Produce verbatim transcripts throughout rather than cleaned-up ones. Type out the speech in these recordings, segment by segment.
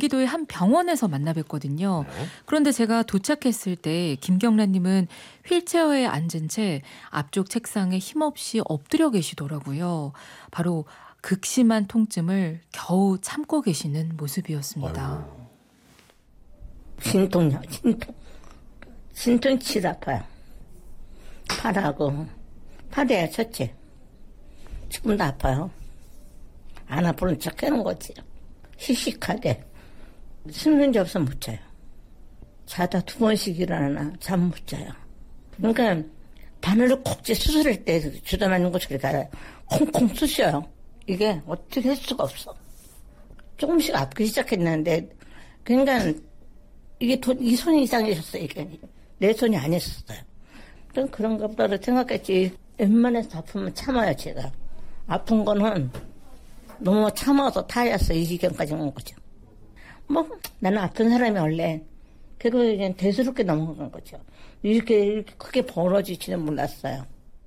경기도의 한 병원에서 만나 뵀거든요. 네. 그런데 제가 도착했을 때 김경란님은 휠체어에 앉은 채 앞쪽 책상에 힘없이 엎드려 계시더라고요. 바로 극심한 통증을 겨우 참고 계시는 모습이었습니다. 아이고. 진통요, 진통. 진통이 치다 아파요. 팔하고, 팔이에요, 첫째. 지금도 아파요. 안 아프는 척 해놓은 거지. 씩씩하대. 수면제 없으면 못 자요. 자다 두 번씩 일어나나 잠 못 자요. 그러니까 바늘을 콕 수술할 때 주다 맞는 것처럼 가라 콩콩 쑤셔요. 이게 어떻게 할 수가 없어. 조금씩 아프기 시작했는데 그러니까 이게 돈, 이 손이 이상해졌어요. 이게 내 손이 아니었어요. 그럼 그런가 보다 생각했지. 웬만해서 아프면 참아요. 제가 아픈 거는 너무 참아서 타야서 이 지경까지 온 거죠. 뭐 나는 아픈 사람이 원래 그거 그냥 대수롭게 넘어간 거죠. 이렇게, 이렇게 크게 벌어지지는 몰랐어요.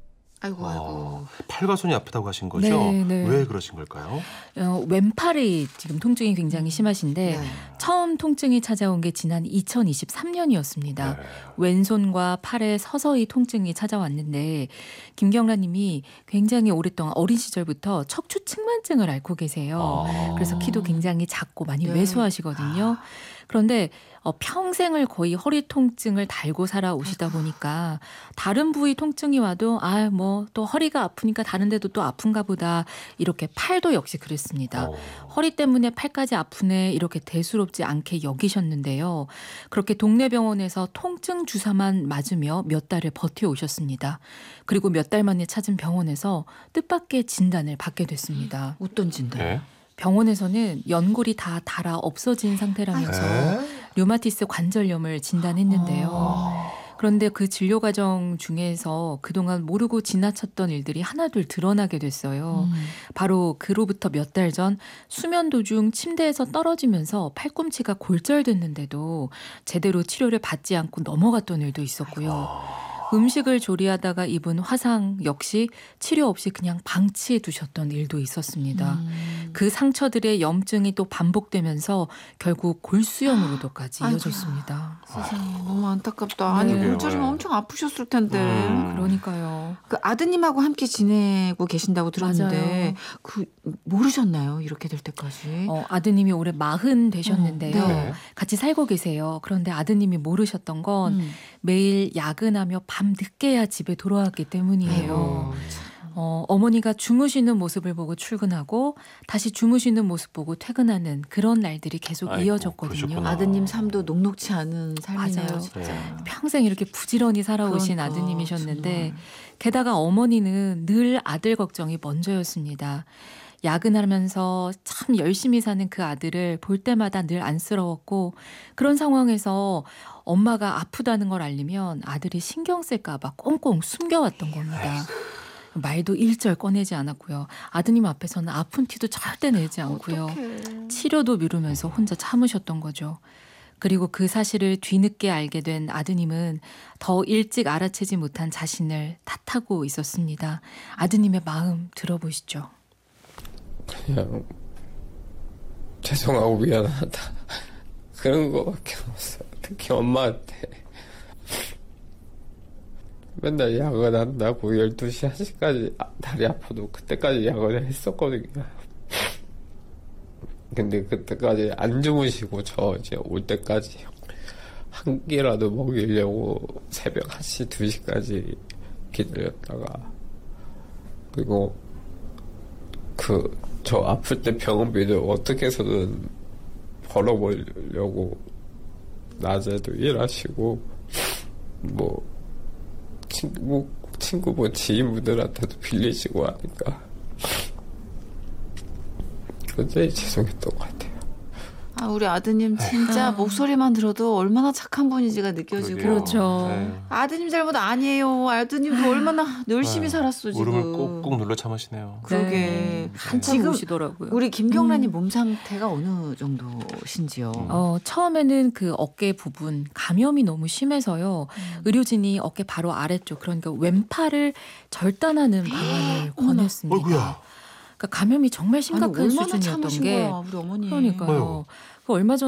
아이고 아이고. 아, 팔과 손이 아프다고 하신 거죠? 네, 네. 왜 그러신 걸까요? 어, 왼팔이 지금 통증이 굉장히 심하신데 네. 처음 통증이 찾아온 게 지난 이천이십삼 년이었습니다. 네. 왼손과 팔에 서서히 통증이 찾아왔는데 김경란 님이 굉장히 오랫동안 어린 시절부터 척추 측만증을 앓고 계세요. 아. 그래서 키도 굉장히 작고 많이 네. 왜소하시거든요. 그런데 어, 평생을 거의 허리 통증을 달고 살아오시다 보니까 다른 부위 통증이 와도 아, 뭐 또 허리가 아프니까 다른 데도 또 아픈가 보다 이렇게 팔도 역시 그랬습니다. 어. 허리 때문에 팔까지 아프네 이렇게 대수롭지 않게 여기셨는데요. 그렇게 동네 병원에서 통증 주사만 맞으며 몇 달을 버텨오셨습니다. 그리고 몇 달 만에 찾은 병원에서 뜻밖의 진단을 받게 됐습니다. 어떤 진단? 네. 병원에서는 연골이 다 닳아 없어진 상태라면서 네. 류마티스 관절염을 진단했는데요. 아. 그런데 그 진료 과정 중에서 그동안 모르고 지나쳤던 일들이 하나둘 드러나게 됐어요. 음. 바로 그로부터 몇 달 전 수면 도중 침대에서 떨어지면서 팔꿈치가 골절됐는데도 제대로 치료를 받지 않고 넘어갔던 일도 있었고요. 음식을 조리하다가 입은 화상 역시 치료 없이 그냥 방치해 두셨던 일도 있었습니다. 음. 그 상처들의 염증이 또 반복되면서 결국 골수염으로도까지 아이고야. 이어졌습니다. 세상에 너무 안타깝다. 아니 네. 골절이면 엄청 아프셨을 텐데. 음. 그러니까요. 그 아드님하고 함께 지내고 계신다고 들었는데 맞아요. 그 모르셨나요? 이렇게 될 때까지. 어, 아드님이 올해 마흔 되셨는데요. 어, 네. 같이 살고 계세요. 그런데 아드님이 모르셨던 건 음. 매일 야근하며 밤 늦게야 집에 돌아왔기 때문이에요. 아이고, 어, 어머니가 주무시는 모습을 보고 출근하고 다시 주무시는 모습 보고 퇴근하는 그런 날들이 계속 아이고, 이어졌거든요. 그러셨구나. 아드님 삶도 녹록치 않은 삶이네요. 맞아요. 진짜. 네. 평생 이렇게 부지런히 살아오신 그러니까, 아드님이셨는데 정말. 게다가 어머니는 늘 아들 걱정이 먼저였습니다. 야근하면서 참 열심히 사는 그 아들을 볼 때마다 늘 안쓰러웠고 그런 상황에서 엄마가 아프다는 걸 알리면 아들이 신경 쓸까 봐 꽁꽁 숨겨왔던 겁니다. 말도 일절 꺼내지 않았고요. 아드님 앞에서는 아픈 티도 절대 내지 않고요. 어떡해. 치료도 미루면서 혼자 참으셨던 거죠. 그리고 그 사실을 뒤늦게 알게 된 아드님은 더 일찍 알아채지 못한 자신을 탓하고 있었습니다. 아드님의 마음 들어보시죠. 그냥 죄송하고 미안하다 그런 거밖에 없어요. 특히 엄마한테 맨날 야근한다고 열두 시, 한 시까지 다리 아파도 그때까지 야근을 했었거든요. 근데 그때까지 안 주무시고 저 이제 올 때까지 한 끼라도 먹이려고 새벽 한 시, 두 시까지 기다렸다가 그리고 그 저 아플 때 병원비를 어떻게 해서든 벌어보려고 낮에도 일하시고 뭐 친구 친구 뭐 지인분들한테도 빌리시고 하니까 굉장히 죄송했던 것 같아요. 아, 우리 아드님 진짜 목소리만 들어도 얼마나 착한 분인지가 느껴지고. 그러게요. 그렇죠. 네. 아드님 잘못 아니에요. 아드님도 얼마나 열심히 네. 살았어 지금. 울음을 꼭꼭 눌러 참으시네요. 그러게. 네. 한참 지금 우시더라고요. 우리 김경란님 음. 몸 상태가 어느 정도신지요? 어, 처음에는 그 어깨 부분 감염이 너무 심해서요. 음. 의료진이 어깨 바로 아래쪽 그러니까 왼팔을 절단하는 방안을 어머나. 권했습니다. 어이구야. 그러니까 감염이 정말 심각한 아니, 얼마나 수준이었던 참으신 게 거야 우리 어머니. 그러니까요. 어휴. 그 얼마 전